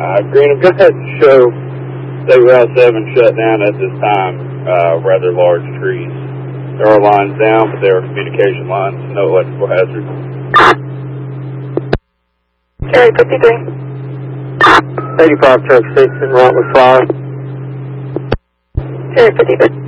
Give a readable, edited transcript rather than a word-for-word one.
Greenham, go ahead and show State Route 7 shut down at this time. Rather large trees. There are lines down, but there are communication lines. No electrical hazard. Area 53. 85 truck 6 en route with 5. Area 53.